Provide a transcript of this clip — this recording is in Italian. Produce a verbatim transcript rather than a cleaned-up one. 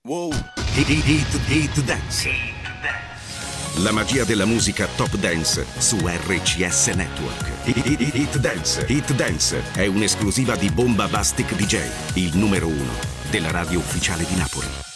Wow. Hit, hit, hit dance. La magia della musica top dance su R C S Network. Hit, hit, hit dance. Hit dance è un'esclusiva di Bomba Bastic D J, il numero uno della radio ufficiale di Napoli.